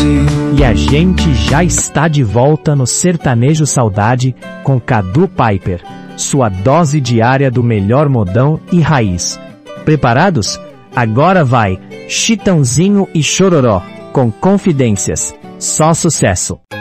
E a gente já está de volta no Sertanejo Saudade com Cadu Piper, sua dose diária do melhor modão e raiz. Preparados? Agora vai Chitãozinho e Chororó, com Confidências. Só sucesso!